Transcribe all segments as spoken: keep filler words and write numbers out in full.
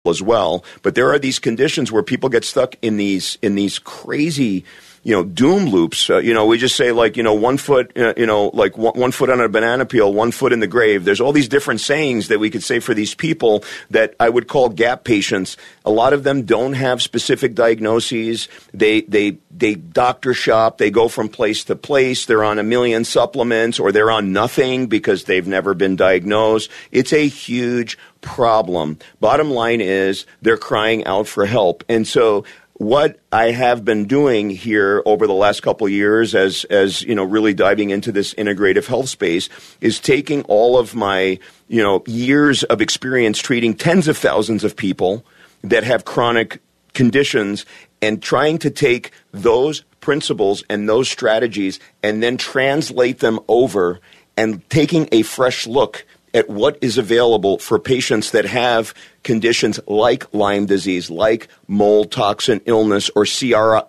as well. But there are these conditions where people get stuck in these in these crazy, you know, doom loops. Uh, you know, we just say like, you know, one foot, uh, you know, like one, one foot on a banana peel, one foot in the grave. There's all these different sayings that we could say for these people that I would call gap patients. A lot of them don't have specific diagnoses. They they they doctor shop. They go from place to place. They're on a million supplements, or they're on nothing because they've never been diagnosed. It's a huge problem. Bottom line is they're crying out for help. And so what I have been doing here over the last couple of years as, as, you know, really diving into this integrative health space is taking all of my, you know, years of experience treating tens of thousands of people that have chronic conditions and trying to take those principles and those strategies and then translate them over and taking a fresh look at what is available for patients that have conditions like Lyme disease, like mold toxin illness, or C R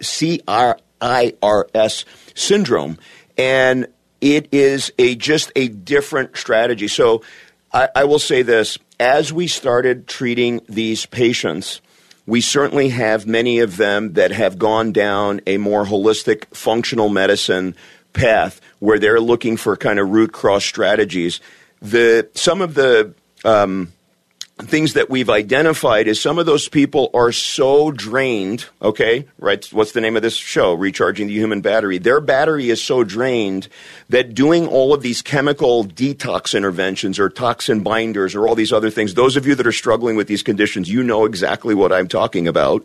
I R S syndrome. And it is a just a different strategy. So I, I will say this. As we started treating these patients, we certainly have many of them that have gone down a more holistic functional medicine path where they're looking for kind of root cross strategies. The some of the um, things that we've identified is some of those people are so drained, okay, right? What's the name of this show? Recharging the Human Battery. Their battery is so drained that doing all of these chemical detox interventions or toxin binders or all these other things, those of you that are struggling with these conditions, you know exactly what I'm talking about.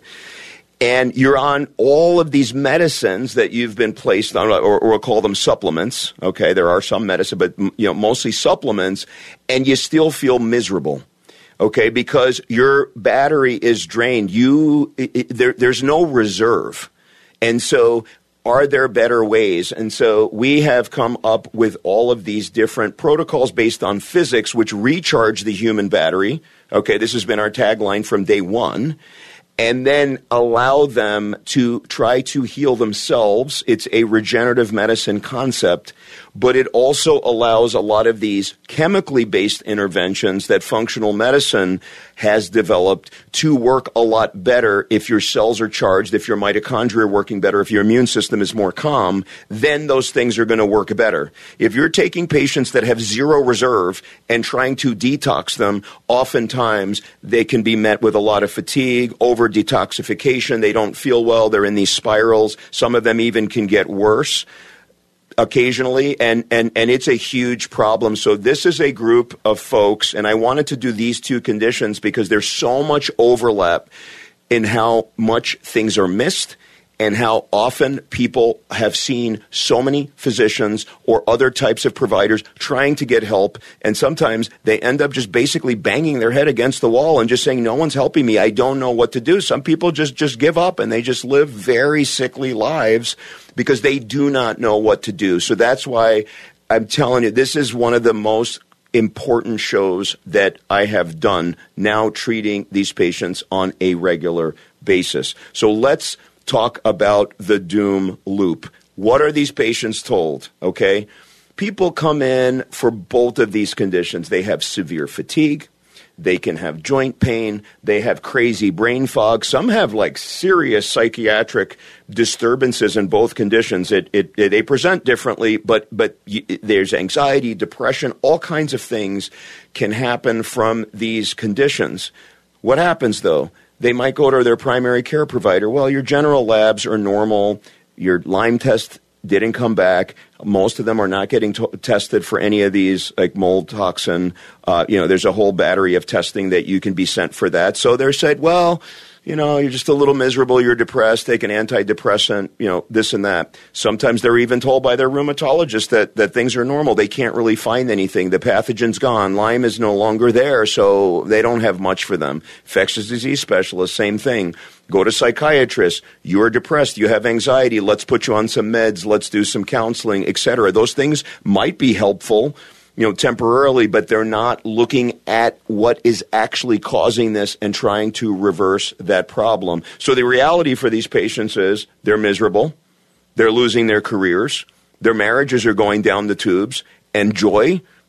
And you're on all of these medicines that you've been placed on, or, or we'll call them supplements. Okay, there are some medicine, but you know, mostly supplements, and you still feel miserable. Okay, because your battery is drained. You it, it, there, there's no reserve, and so are there better ways? And so we have come up with all of these different protocols based on physics, which recharge the human battery. Okay, this has been our tagline from day one. And then allow them to try to heal themselves. It's a regenerative medicine concept, but it also allows a lot of these chemically based interventions that functional medicine has developed to work a lot better if your cells are charged, if your mitochondria are working better, if your immune system is more calm, then those things are going to work better. If you're taking patients that have zero reserve and trying to detox them, oftentimes they can be met with a lot of fatigue, over detoxification. They don't feel well. They're in these spirals. Some of them even can get worse occasionally, and, and, and it's a huge problem. So this is a group of folks, and I wanted to do these two conditions because there's so much overlap in how much things are missed and how often people have seen so many physicians or other types of providers trying to get help, and sometimes they end up just basically banging their head against the wall and just saying, no one's helping me, I don't know what to do. Some people just, just give up, and they just live very sickly lives because they do not know what to do. So that's why I'm telling you, this is one of the most important shows that I have done now treating these patients on a regular basis. So let's talk about the doom loop. What are these patients told? Okay. People come in for both of these conditions. They have severe fatigue. They can have joint pain. They have crazy brain fog. Some have like serious psychiatric disturbances in both conditions. It, it, it they present differently, but but y- there's anxiety, depression, all kinds of things can happen from these conditions. What happens though? They might go to their primary care provider. Well, your general labs are normal. Your Lyme test didn't come back. Most of them are not getting to- tested for any of these, like mold toxin. Uh, you know, there's a whole battery of testing that you can be sent for that. So they're said, well, you know, you're just a little miserable, you're depressed, take an antidepressant, you know, this and that. Sometimes they're even told by their rheumatologist that, that things are normal. They can't really find anything. The pathogen's gone. Lyme is no longer there, so they don't have much for them. Infectious disease specialist, same thing. Go to psychiatrists. You're depressed. You have anxiety. Let's put you on some meds. Let's do some counseling, et cetera. Those things might be helpful, you know, temporarily, but they're not looking at what is actually causing this and trying to reverse that problem. So the reality for these patients is they're miserable. They're losing their careers. Their marriages are going down the tubes. And joy, you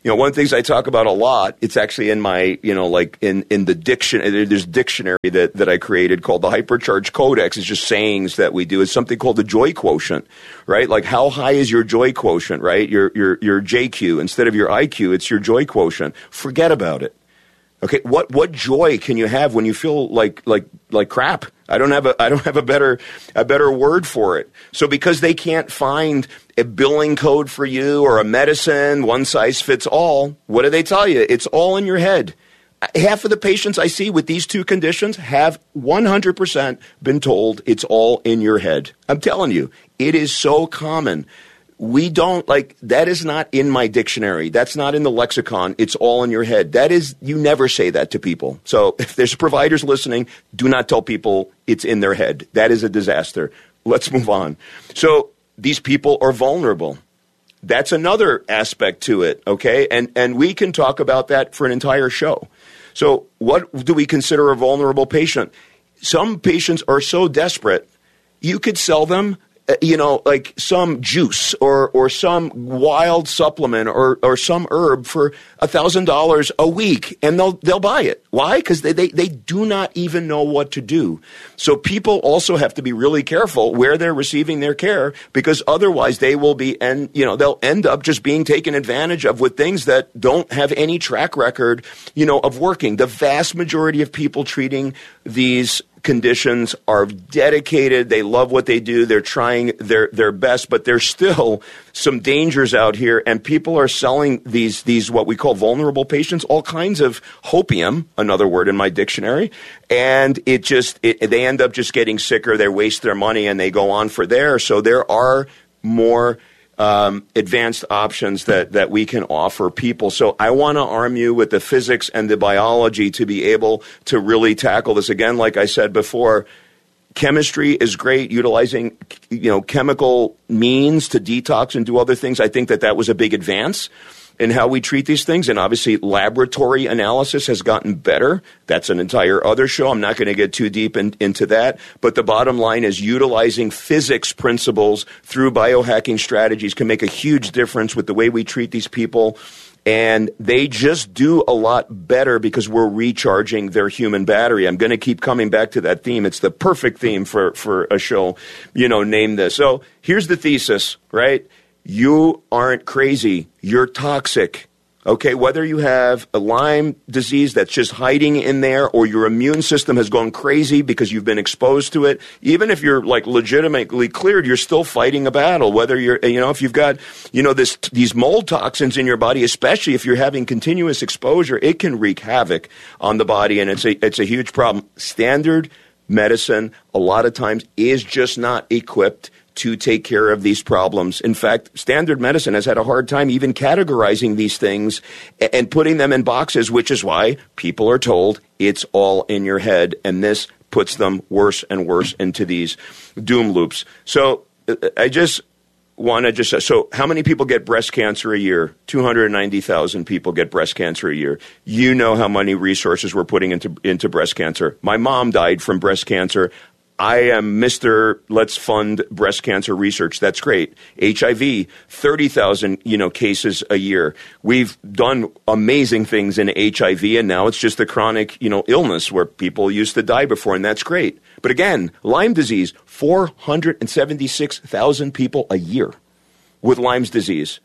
you know, one of the things I talk about a lot, it's actually in my, you know, like in, in the dictionary, there's a dictionary that, that I created called the Hypercharge Codex. It's just sayings that we do. It's something called the joy quotient, right? Like how high is your joy quotient, right? Your, your, your J Q. Instead of your I Q, it's your joy quotient. Forget about it. Okay, what what joy can you have when you feel like like like crap? I don't have a I don't have a better a better word for it. So because they can't find a billing code for you or a medicine, one size fits all, what do they tell you? It's all in your head. Half of the patients I see with these two conditions have one hundred percent been told it's all in your head. I'm telling you, it is so common. We don't, like, that is not in my dictionary. That's not in the lexicon. It's all in your head. That is, you never say that to people. So if there's providers listening, do not tell people it's in their head. That is a disaster. Let's move on. So these people are vulnerable. That's another aspect to it, okay? And and we can talk about that for an entire show. So what do we consider a vulnerable patient? Some patients are so desperate, you could sell them you know, like some juice or, or some wild supplement or, or some herb for a thousand dollars a week, and they'll they'll buy it. Why? Because they, they, they do not even know what to do. So people also have to be really careful where they're receiving their care, because otherwise they will be, and you know, they'll end up just being taken advantage of with things that don't have any track record, you know, of working. The vast majority of people treating these conditions are dedicated. They love what they do. They're trying their their best, but there's still some dangers out here, and people are selling these these what we call vulnerable patients all kinds of hopium, another word in my dictionary, and it just it, they end up just getting sicker. They waste their money and they go on for there. So there are more Um, advanced options that, that we can offer people. So I want to arm you with the physics and the biology to be able to really tackle this. Again, like I said before, chemistry is great, utilizing, you know, chemical means to detox and do other things. I think that that was a big advance in how we treat these things. And obviously laboratory analysis has gotten better. That's an entire other show. I'm not going to get too deep in, into that. But the bottom line is utilizing physics principles through biohacking strategies can make a huge difference with the way we treat these people. And they just do a lot better because we're recharging their human battery. I'm going to keep coming back to that theme. It's the perfect theme for, for a show, you know, name this. So here's the thesis, right? You aren't crazy. You're toxic. Okay, whether you have a Lyme disease that's just hiding in there or your immune system has gone crazy because you've been exposed to it, even if you're like legitimately cleared, you're still fighting a battle. Whether you're, you know, if you've got, you know, this these mold toxins in your body, especially if you're having continuous exposure, it can wreak havoc on the body, and it's a it's a huge problem. Standard medicine a lot of times is just not equipped to take care of these problems. In fact, standard medicine has had a hard time even categorizing these things and putting them in boxes, which is why people are told it's all in your head, and this puts them worse and worse into these doom loops. So I just want to just, so how many people get breast cancer a year? two hundred ninety thousand people get breast cancer a year. You know how many resources we're putting into, into breast cancer. My mom died from breast cancer. I am Mister Let's fund breast cancer research. That's great. H I V, thirty thousand, you know, cases a year. We've done amazing things in H I V, and now it's just a chronic, you know, illness where people used to die before, and that's great. But again, Lyme disease, four hundred seventy-six thousand people a year with Lyme's disease.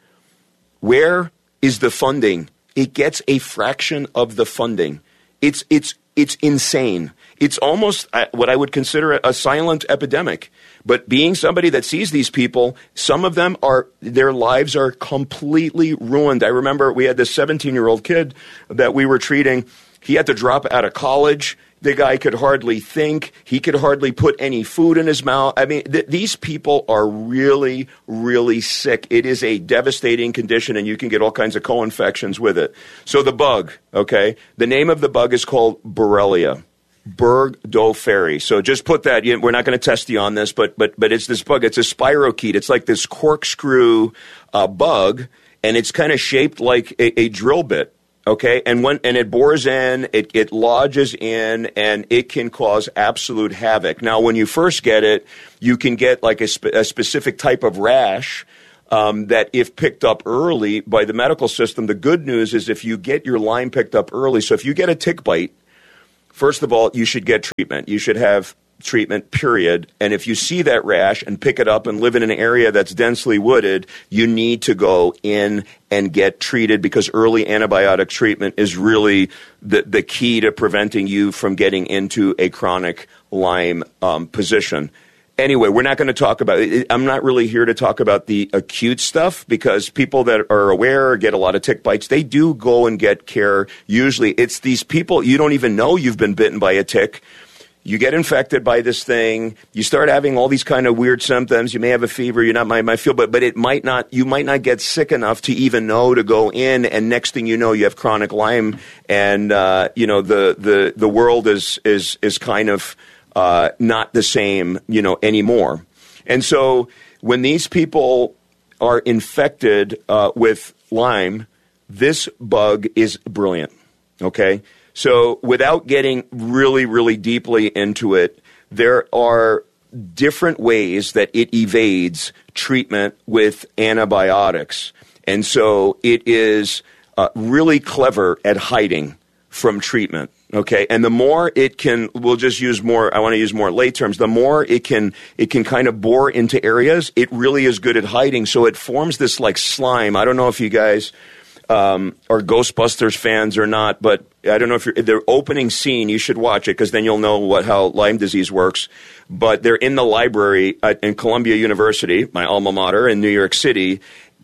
Where is the funding? It gets a fraction of the funding. It's it's it's insane. It's almost what I would consider a silent epidemic. But being somebody that sees these people, some of them are, their lives are completely ruined. I remember we had this seventeen-year-old kid that we were treating. He had to drop out of college. The guy could hardly think. He could hardly put any food in his mouth. I mean, th- these people are really, really sick. It is a devastating condition, and you can get all kinds of co-infections with it. So the bug, okay, the name of the bug is called Borrelia. Burgdorferi. So just put that in. We're not going to test you on this, but but but it's this bug. It's a spirochete. It's like this corkscrew uh, bug, and it's kind of shaped like a, a drill bit. Okay, and when and it bores in, it it lodges in, and it can cause absolute havoc. Now, when you first get it, you can get like a, spe- a specific type of rash. um, that if picked up early by the medical system, the good news is if you get your Lyme picked up early, so if you get a tick bite, first of all, you should get treatment. You should have treatment, period. And if you see that rash and pick it up and live in an area that's densely wooded, you need to go in and get treated, because early antibiotic treatment is really the, the key to preventing you from getting into a chronic Lyme um, position. Anyway, we're not going to talk about it. I'm not really here to talk about the acute stuff, because people that are aware or get a lot of tick bites, they do go and get care. Usually it's these people, you don't even know you've been bitten by a tick. You get infected by this thing. You start having all these kind of weird symptoms. You may have a fever. You're not might, might feel, but but it might not. You might not get sick enough to even know to go in. And next thing you know, you have chronic Lyme, and uh, you know the the the world is is is kind of uh, not the same, you know, anymore. And so when these people are infected uh, with Lyme, this bug is brilliant. Okay. So without getting really, really deeply into it, there are different ways that it evades treatment with antibiotics. And so it is uh, really clever at hiding from treatment. Okay. And the more it can, we'll just use more, I want to use more lay terms, the more it can, it can kind of bore into areas, it really is good at hiding. So it forms this like slime. I don't know if you guys Um, or Ghostbusters fans or not, but I don't know if you're, the opening scene, you should watch it, because then you'll know what how Lyme disease works. But they're in the library at, in Columbia University, my alma mater in New York City,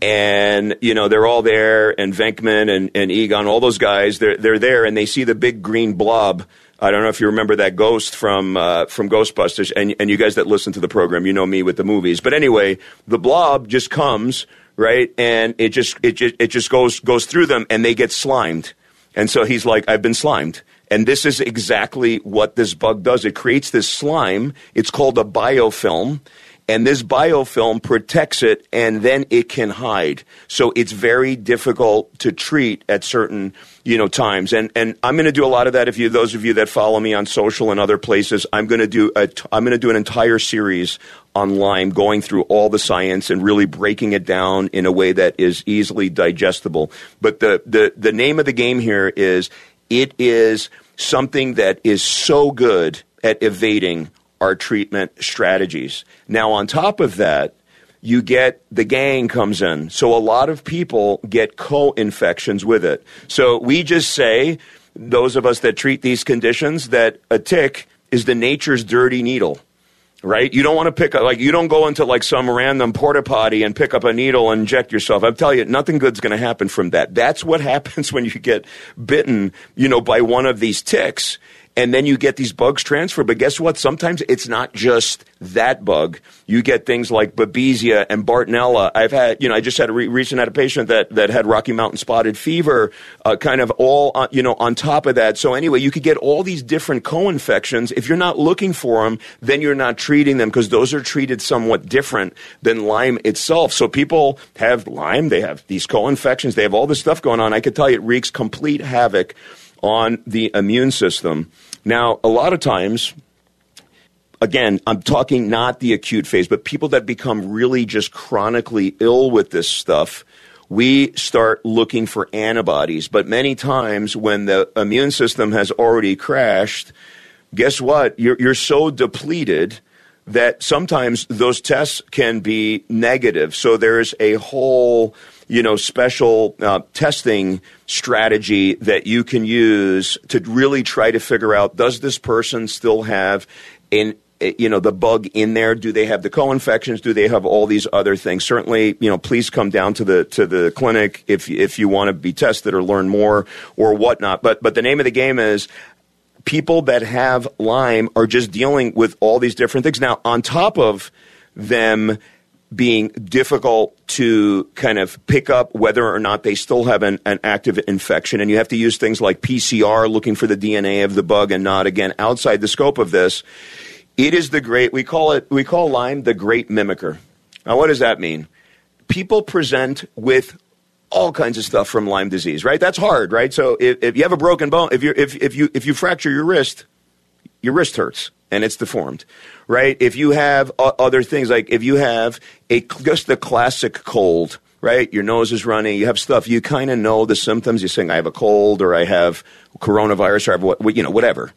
and you know they're all there, and Venkman and, and Egon, all those guys, they're they're there, and they see the big green blob. I don't know if you remember that ghost from uh, from Ghostbusters, and and you guys that listen to the program, you know me with the movies. But anyway, the blob just comes. Right, and it just it just it just goes goes through them, and they get slimed. And so he's like, I've been slimed. And this is exactly what this bug does. It creates this slime. It's called a biofilm. And this biofilm protects it, and then it can hide. So it's very difficult to treat at certain, you know, times. And and I'm going to do a lot of that. If you, those of you that follow me on social and other places, I'm going to do a, I'm going to do an entire series on Lyme, going through all the science and really breaking it down in a way that is easily digestible. But the the the name of the game here is it is something that is so good at evading our treatment strategies. Now, on top of that, you get the gang comes in. So a lot of people get co-infections with it. So we just say, those of us that treat these conditions, that a tick is the nature's dirty needle, right? You don't want to pick up, like, you don't go into like some random porta potty and pick up a needle and inject yourself. I'm telling you, nothing good's going to happen from that. That's what happens when you get bitten, you know, by one of these ticks. And then you get these bugs transferred. But guess what? Sometimes it's not just that bug. You get things like Babesia and Bartonella. I've had, you know, I just had a re- recent had a patient that, that had Rocky Mountain spotted fever, uh, kind of all, on, you know, on top of that. So anyway, you could get all these different co-infections. If you're not looking for them, then you're not treating them, because those are treated somewhat different than Lyme itself. So people have Lyme, they have these co-infections, they have all this stuff going on. I could tell you it wreaks complete havoc on the immune system. Now, a lot of times, again, I'm talking not the acute phase, but people that become really just chronically ill with this stuff, we start looking for antibodies. But many times when the immune system has already crashed, guess what? You're, you're so depleted that sometimes those tests can be negative. So there's a whole, you know, special uh, testing strategy that you can use to really try to figure out, does this person still have an, you know, the bug in there? Do they have the co-infections? Do they have all these other things? Certainly, you know, please come down to the to the clinic if if you want to be tested or learn more or whatnot. But but the name of the game is, people that have Lyme are just dealing with all these different things. Now, on top of them being difficult to kind of pick up whether or not they still have an, an active infection, and you have to use things like P C R, looking for the D N A of the bug and not, again, outside the scope of this, it is the great, we call it, we call Lyme the great mimicker. Now, what does that mean? People present with all kinds of stuff from Lyme disease, right? That's hard, right? So if, if you have a broken bone, if you if if you if you fracture your wrist, your wrist hurts, and it's deformed, right? If you have uh, other things, like if you have a just the classic cold, right? Your nose is running, you have stuff, you kind of know the symptoms. You're saying, I have a cold, or I have coronavirus, or I have what, you know, whatever.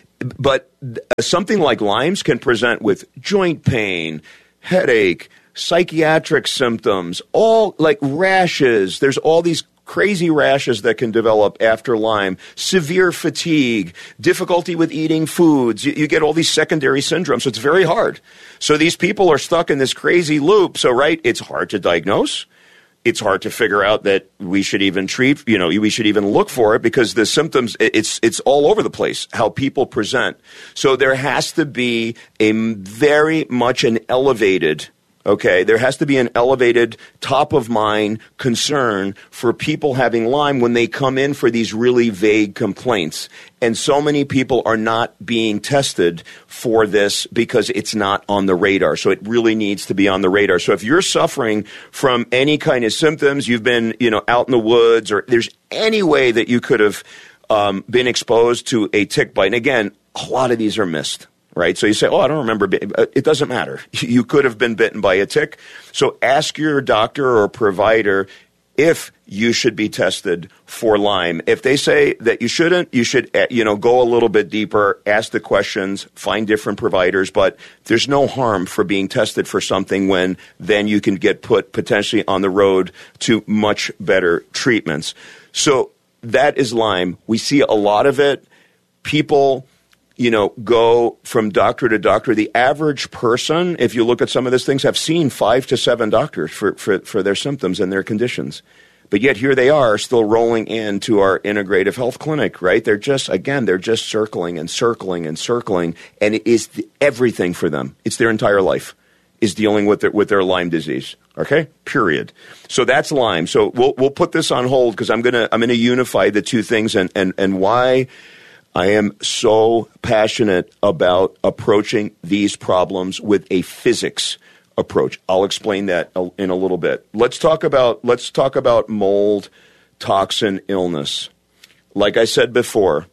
But something like Lyme's can present with joint pain, headache, psychiatric symptoms, all like rashes. There's all these crazy rashes that can develop after Lyme, severe fatigue, difficulty with eating foods. You, you get all these secondary syndromes. So it's very hard. So these people are stuck in this crazy loop. So, right, it's hard to diagnose. It's hard to figure out that we should even treat, you know, we should even look for it, because the symptoms, it's it's all over the place, how people present. So there has to be a very much an elevated, okay, there has to be an elevated top-of-mind concern for people having Lyme when they come in for these really vague complaints. And so many people are not being tested for this because it's not on the radar. So it really needs to be on the radar. So if you're suffering from any kind of symptoms, you've been, you know, out in the woods, or there's any way that you could have um, been exposed to a tick bite. And again, a lot of these are missed. Right? So you say, oh, I don't remember. It doesn't matter. You could have been bitten by a tick. So ask your doctor or provider if you should be tested for Lyme. If they say that you shouldn't, you should, you know, go a little bit deeper, ask the questions, find different providers. But there's no harm for being tested for something when then you can get put potentially on the road to much better treatments. So that is Lyme. We see a lot of it. People, you know, go from doctor to doctor. The average person, if you look at some of these things, have seen five to seven doctors for, for, for their symptoms and their conditions. But yet here they are still rolling into our integrative health clinic, right? They're just, again, they're just circling and circling and circling, and it is everything for them. It's their entire life is dealing with their, with their Lyme disease. Okay, period. So that's Lyme. So we'll we'll put this on hold, because I'm gonna I'm gonna unify the two things, and and and why I am so passionate about approaching these problems with a physics approach. I'll explain that in a little bit. Let's talk about let's talk about mold toxin illness. Like I said before,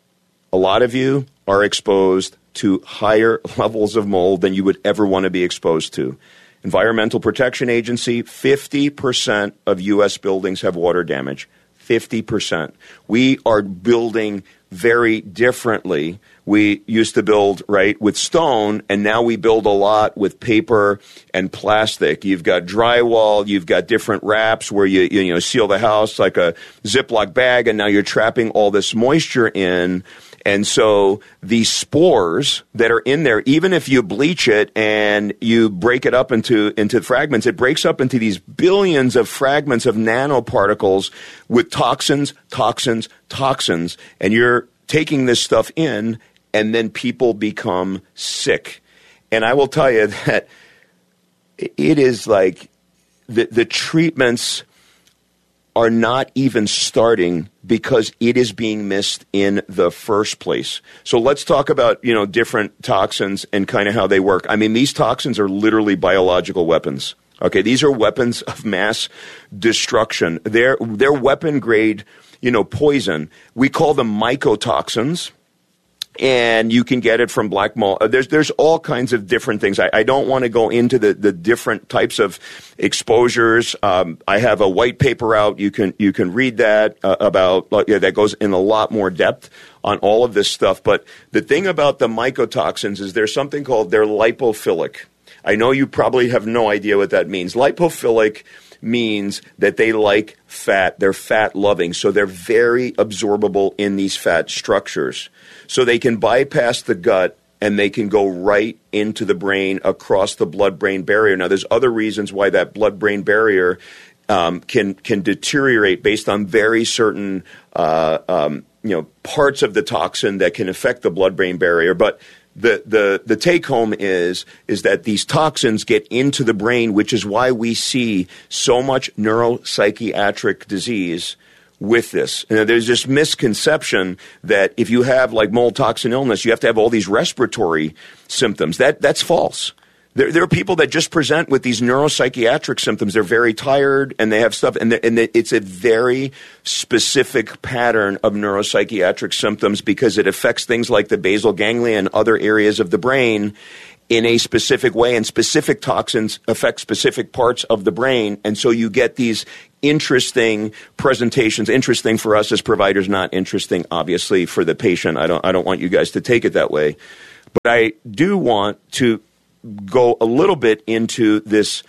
a lot of you are exposed to higher levels of mold than you would ever want to be exposed to. Environmental Protection Agency, fifty percent of U S buildings have water damage. fifty percent. We are building very differently. We used to build, right, with stone, and now we build a lot with paper and plastic. You've got drywall, you've got different wraps where you, you know, seal the house like a Ziploc bag, and now you're trapping all this moisture in. And so these spores that are in there, even if you bleach it and you break it up into, into fragments, it breaks up into these billions of fragments of nanoparticles with toxins, toxins, toxins. And you're taking this stuff in, and then people become sick. And I will tell you that it is like the, the treatments are not even starting because it is being missed in the first place. So let's talk about, you know, different toxins and kind of how they work. I mean, these toxins are literally biological weapons. Okay, these are weapons of mass destruction. They're they're weapon grade, you know, poison. We call them mycotoxins. And you can get it from black mold. There's there's all kinds of different things. I, I don't want to go into the, the different types of exposures. Um, I have a white paper out. You can you can read that uh, about uh, yeah, that goes in a lot more depth on all of this stuff. But the thing about the mycotoxins is there's something called they're lipophilic. I know you probably have no idea what that means. Lipophilic means that they like fat. They're fat loving, so they're very absorbable in these fat structures. So they can bypass the gut and they can go right into the brain across the blood-brain barrier. Now, there's other reasons why that blood-brain barrier um, can can deteriorate based on very certain uh, um, you know parts of the toxin that can affect the blood-brain barrier. But the the the take home is is that these toxins get into the brain, which is why we see so much neuropsychiatric disease with this. And there's this misconception that if you have like mold toxin illness, you have to have all these respiratory symptoms. That that's false. There, there are people that just present with these neuropsychiatric symptoms. They're very tired and they have stuff, and, and it's a very specific pattern of neuropsychiatric symptoms because it affects things like the basal ganglia and other areas of the brain in a specific way, and specific toxins affect specific parts of the brain, and so you get these interesting presentations. Interesting for us as providers, not interesting, obviously, for the patient. I don't, I don't want you guys to take it that way, but I do want to go a little bit into this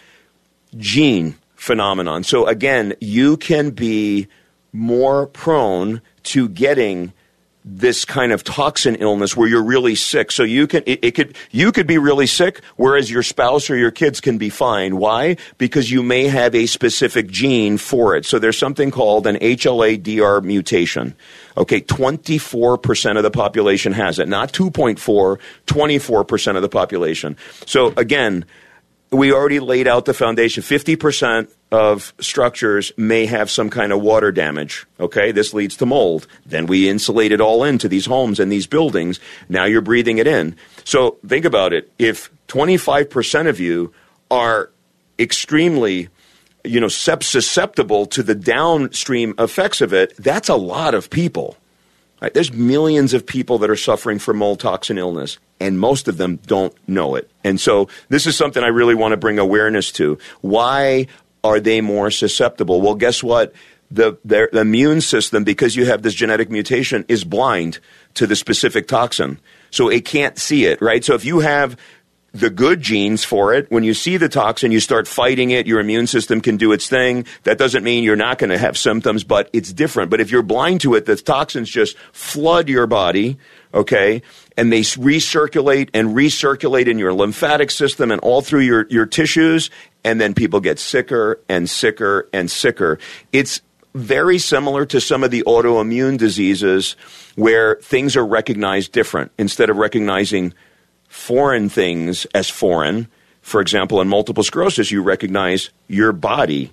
gene phenomenon. So again, you can be more prone to getting this kind of toxin illness where you're really sick. So you can, it, it could, you could be really sick, whereas your spouse or your kids can be fine. Why? Because you may have a specific gene for it. So there's something called an H L A D R mutation. Okay, twenty-four percent of the population has it. Not two point four, twenty-four percent of the population. So again, we already laid out the foundation. fifty percent of structures may have some kind of water damage. Okay, this leads to mold. Then we insulate it all into these homes and these buildings. Now you're breathing it in. So think about it. If twenty-five percent of you are extremely, you know, susceptible to the downstream effects of it, that's a lot of people. Right? There's millions of people that are suffering from mold toxin illness, and most of them don't know it. And so this is something I really want to bring awareness to. Why are they more susceptible? Well, guess what? The, their, the immune system, because you have this genetic mutation, is blind to the specific toxin. So it can't see it, right? So if you have the good genes for it, when you see the toxin, you start fighting it, your immune system can do its thing. That doesn't mean you're not going to have symptoms, but it's different. But if you're blind to it, the toxins just flood your body, okay, and they recirculate and recirculate in your lymphatic system and all through your, your tissues, and then people get sicker and sicker and sicker. It's very similar to some of the autoimmune diseases where things are recognized different. Instead of recognizing foreign things as foreign, for example, in multiple sclerosis, you recognize your body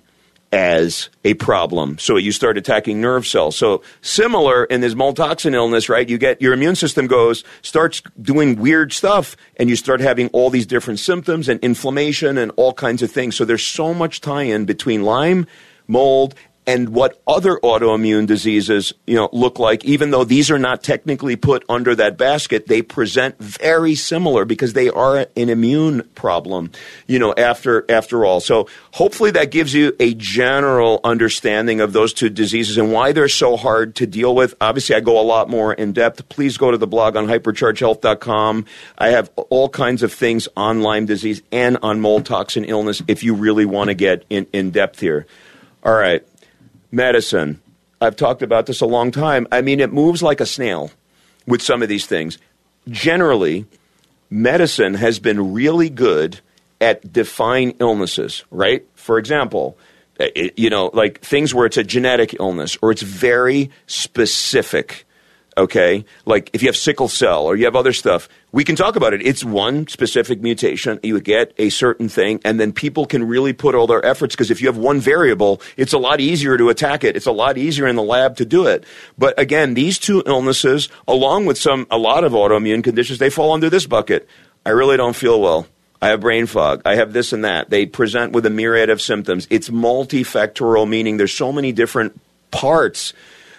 as a problem. So you start attacking nerve cells. So similar in this mold toxin illness, right? You get your immune system goes, starts doing weird stuff, and you start having all these different symptoms and inflammation and all kinds of things. So there's so much tie-in between Lyme, mold, and what other autoimmune diseases, you know, look like. Even though these are not technically put under that basket, they present very similar because they are an immune problem, you know, after after all. So hopefully that gives you a general understanding of those two diseases and why they're so hard to deal with. Obviously, I go a lot more in depth. Please go to the blog on hypercharge health dot com. I have all kinds of things on Lyme disease and on mold toxin illness if you really want to get in, in depth here. All right. Medicine. I've talked about this a long time. I mean, it moves like a snail with some of these things. Generally, medicine has been really good at defying illnesses, right? For example, it, you know, like things where it's a genetic illness or it's very specific, okay? Like if you have sickle cell or you have other stuff, we can talk about it. It's one specific mutation. You get a certain thing, and then people can really put all their efforts, because if you have one variable, it's a lot easier to attack it. It's a lot easier in the lab to do it. But again, these two illnesses, along with some a lot of autoimmune conditions, they fall under this bucket. I really don't feel well. I have brain fog. I have this and that. They present with a myriad of symptoms. It's multifactorial, meaning there's so many different parts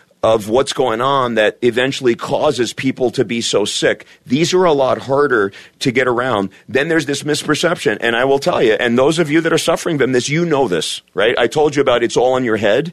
of what's going on that eventually causes people to be so sick. These are a lot harder to get around. Then there's this misperception, and I will tell you, and those of you that are suffering from this, you know this, right? I told you about it's all in your head.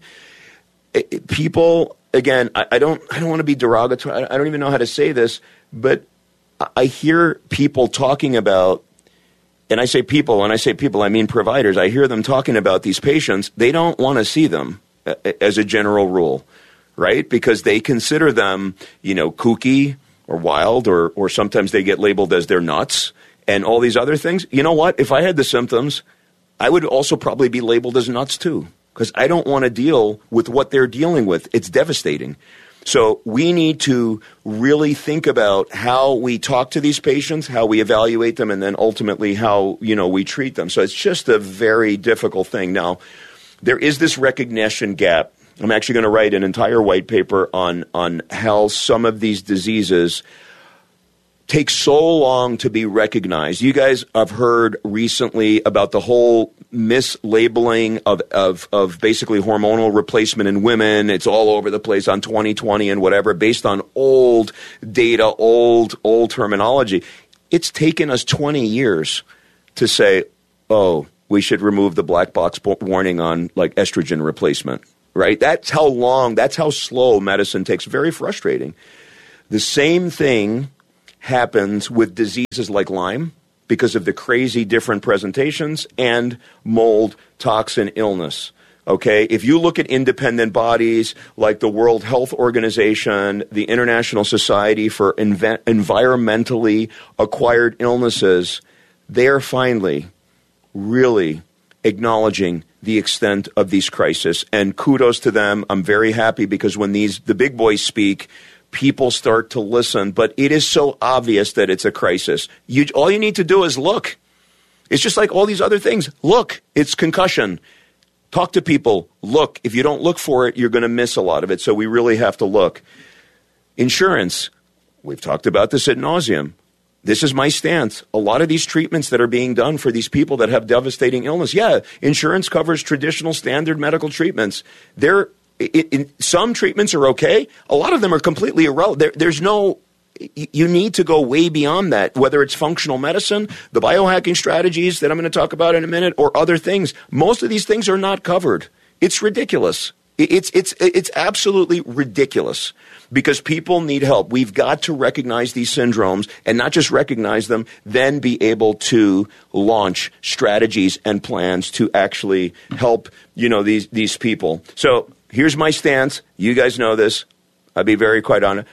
It, it, people, again, I, I don't I don't want to be derogatory. I, I don't even know how to say this, but I hear people talking about, and I say people, when I say people, I mean providers. I hear them talking about these patients. They don't want to see them as a general rule. Right? Because they consider them, you know, kooky or wild, or or sometimes they get labeled as they're nuts and all these other things. You know what? If I had the symptoms, I would also probably be labeled as nuts too, because I don't want to deal with what they're dealing with. It's devastating. So we need to really think about how we talk to these patients, how we evaluate them, and then ultimately how, you know, we treat them. So it's just a very difficult thing. Now, there is this recognition gap. I'm actually going to write an entire white paper on, on how some of these diseases take so long to be recognized. You guys have heard recently about the whole mislabeling of, of, of basically hormonal replacement in women. It's all over the place on twenty twenty and whatever, based on old data, old, old terminology. It's taken us twenty years to say, oh, we should remove the black box warning on like estrogen replacement, right? That's how long, that's how slow medicine takes. Very frustrating. The same thing happens with diseases like Lyme because of the crazy different presentations and mold toxin illness. Okay, if you look at independent bodies like the World Health Organization, the International Society for Env- Environmentally Acquired Illnesses, they are finally really acknowledging the extent of these crises. And kudos to them. I'm very happy because when these the big boys speak, people start to listen. But it is so obvious that it's a crisis. You, all you need to do is look. It's just like all these other things. Look, it's concussion. Talk to people. Look. If you don't look for it, you're going to miss a lot of it. So we really have to look. Insurance. We've talked about this ad nauseum. This is my stance. A lot of these treatments that are being done for these people that have devastating illness, yeah, insurance covers traditional standard medical treatments. They're, it, it, some treatments are okay. A lot of them are completely irrelevant. There, there's no, you need to go way beyond that, whether it's functional medicine, the biohacking strategies that I'm going to talk about in a minute, or other things. Most of these things are not covered. It's ridiculous. It's, it's, it's absolutely ridiculous. Because people need help. We've got to recognize these syndromes and not just recognize them, then be able to launch strategies and plans to actually help, you know, these, these people. So here's my stance. You guys know this. I'll be very quite honest.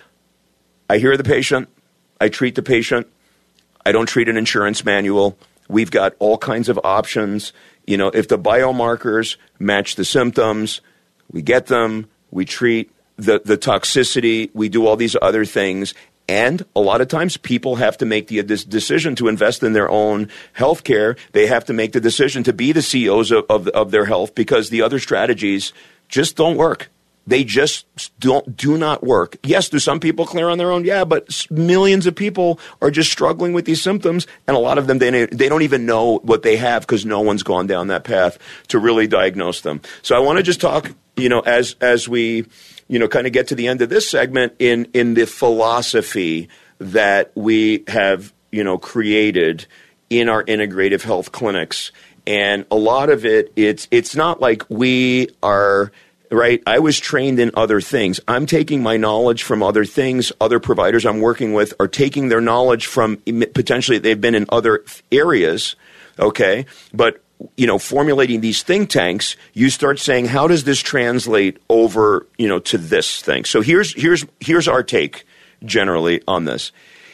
I hear the patient. I treat the patient. I don't treat an insurance manual. We've got all kinds of options. You know, if the biomarkers match the symptoms, we get them, we treat. The, the toxicity, we do all these other things. And a lot of times people have to make the this decision to invest in their own health care. They have to make the decision to be the C E Os of, of, of their health because the other strategies just don't work. They just don't do not work. Yes, do some people clear on their own? Yeah, but millions of people are just struggling with these symptoms, and a lot of them, they, they don't even know what they have because no one's gone down that path to really diagnose them. So I want to just talk, you know, as as we, you know, kind of get to the end of this segment in in the philosophy that we have, you know, created in our integrative health clinics. And a lot of it, it's it's not like we are... Right. I was trained in other things. I'm taking my knowledge from other things. Other providers I'm working with are taking their knowledge from potentially they've been in other areas. Okay. But, you know, formulating these think tanks, you start saying, how does this translate over, you know, to this thing? So here's here's here's our take generally on this.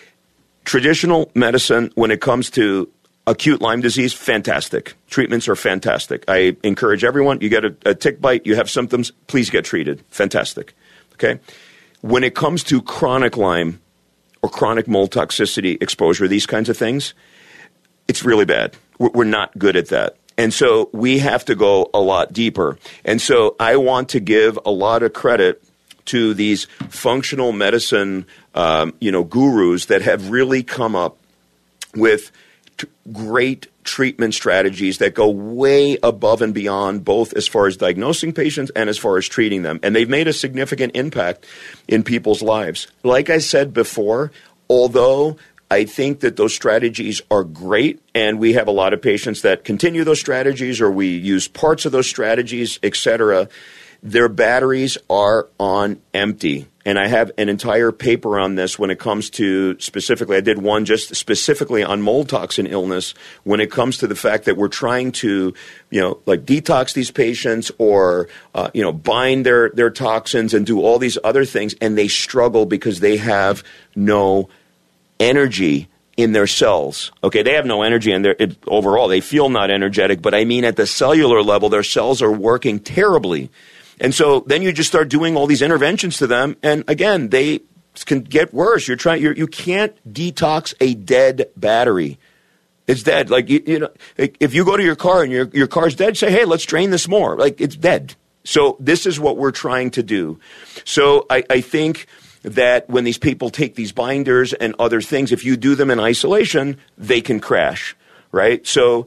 Traditional medicine, when it comes to acute Lyme disease, fantastic. Treatments are fantastic. I encourage everyone, you get a, a tick bite, you have symptoms, please get treated. Fantastic. Okay? When it comes to chronic Lyme or chronic mold toxicity exposure, these kinds of things, it's really bad. We're, we're not good at that. And so we have to go a lot deeper. And so I want to give a lot of credit to these functional medicine, um, you know, gurus that have really come up with great treatment strategies that go way above and beyond, both as far as diagnosing patients and as far as treating them. And they've made a significant impact in people's lives. Like I said before, although I think that those strategies are great, and we have a lot of patients that continue those strategies or we use parts of those strategies, et cetera, their batteries are on empty. And I have an entire paper on this when it comes to specifically, I did one just specifically on mold toxin illness when it comes to the fact that we're trying to, you know, like detox these patients or, uh, you know, bind their, their toxins and do all these other things. And they struggle because they have no energy in their cells. Okay, they have no energy in their it, overall. They feel not energetic. But I mean at the cellular level, their cells are working terribly. And so then you just start doing all these interventions to them, and again, they can get worse. You're trying, you're, you can't detox a dead battery. It's dead. Like you, you know, if you go to your car and your your car's dead, say, "Hey, let's drain this more." Like it's dead. So this is what we're trying to do. So I, I think that when these people take these binders and other things, if you do them in isolation, they can crash, right? So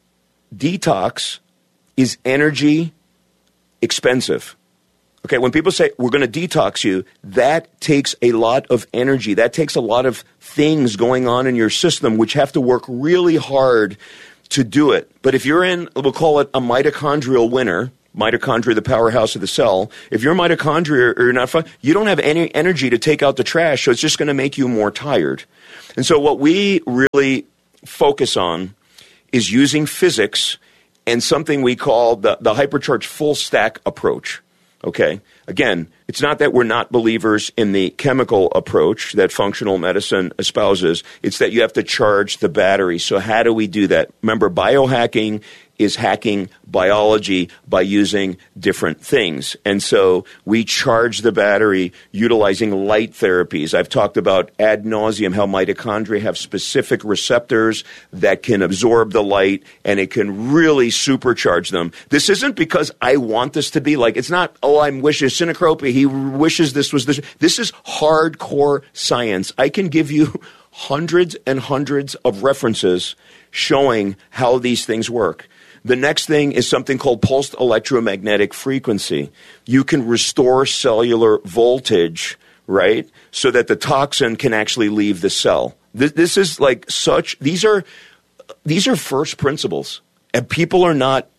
detox is energy expensive. Okay, when people say, we're going to detox you, that takes a lot of energy. That takes a lot of things going on in your system, which have to work really hard to do it. But if you're in, we'll call it a mitochondrial winner, mitochondria, the powerhouse of the cell. If your mitochondria are not fun, you don't have any energy to take out the trash, so it's just going to make you more tired. And so what we really focus on is using physics and something we call the, the hypercharged full stack approach. Okay? Again, it's not that we're not believers in the chemical approach that functional medicine espouses. It's that you have to charge the battery. So how do we do that? Remember, biohacking is hacking biology by using different things. And so we charge the battery utilizing light therapies. I've talked about ad nauseum how mitochondria have specific receptors that can absorb the light, and it can really supercharge them. This isn't because I want this to be like, it's not, oh, I'm wishing, Cinecropy, he wishes this was this. This is hardcore science. I can give you hundreds and hundreds of references showing how these things work. The next thing is something called pulsed electromagnetic frequency. You can restore cellular voltage, right, so that the toxin can actually leave the cell. This, this is like such, these are, these are first principles, and people are not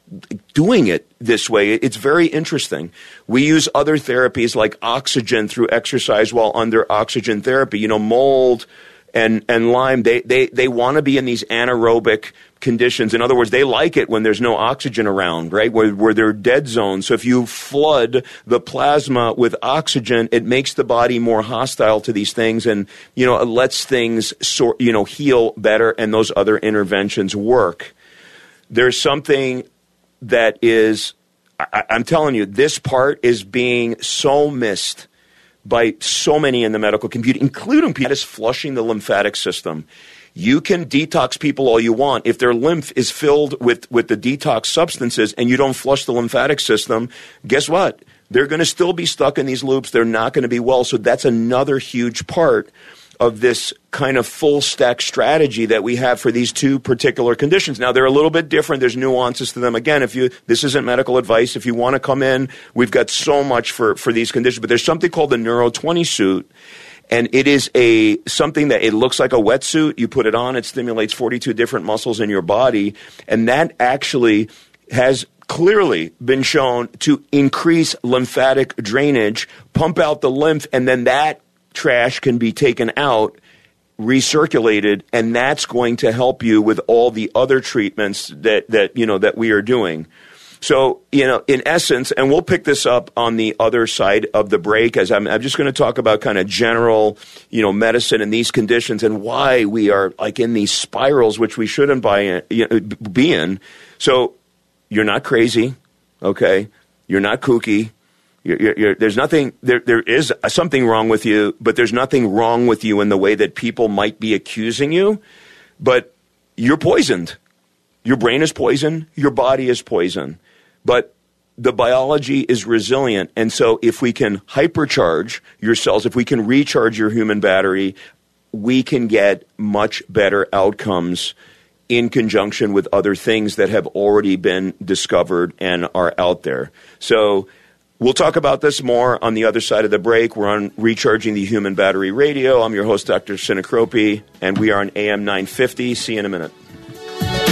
doing it this way. It's very interesting. We use other therapies like oxygen through exercise while under oxygen therapy. You know, mold and, and Lyme, they, they, they want to be in these anaerobic conditions. In other words, they like it when there's no oxygen around, right, where, where they're dead zones. So if you flood the plasma with oxygen, it makes the body more hostile to these things, and, you know, it lets things sort, you know, heal better, and those other interventions work. There's something that is, I, I'm telling you, this part is being so missed by so many in the medical community, including people, that is flushing the lymphatic system. You can detox people all you want. If their lymph is filled with, with the detox substances and you don't flush the lymphatic system, guess what? They're going to still be stuck in these loops. They're not going to be well. So that's another huge part of this kind of full stack strategy that we have for these two particular conditions. Now, they're a little bit different. There's nuances to them. Again, if you, this isn't medical advice. If you want to come in, we've got so much for, for these conditions. But there's something called the Neuro twenty suit. And it is a something that it looks like a wetsuit. You put it on, it stimulates forty-two different muscles in your body. And that actually has clearly been shown to increase lymphatic drainage, pump out the lymph, and then that trash can be taken out, recirculated, and that's going to help you with all the other treatments that, that you know that we are doing. So, you know, in essence, and we'll pick this up on the other side of the break, as I'm, I'm just going to talk about kind of general, you know, medicine and these conditions and why we are like in these spirals, which we shouldn't buy in, you know, be in. So you're not crazy, okay? You're not kooky. You're, you're, you're, there's nothing, there, there is something wrong with you, but there's nothing wrong with you in the way that people might be accusing you, but you're poisoned. Your brain is poison. Your body is poison. But the biology is resilient. And so if we can hypercharge your cells, if we can recharge your human battery, we can get much better outcomes in conjunction with other things that have already been discovered and are out there. So we'll talk about this more on the other side of the break. We're on Recharging the Human Battery Radio. I'm your host, Doctor Cinecropy, and we are on A M nine fifty. See you in a minute.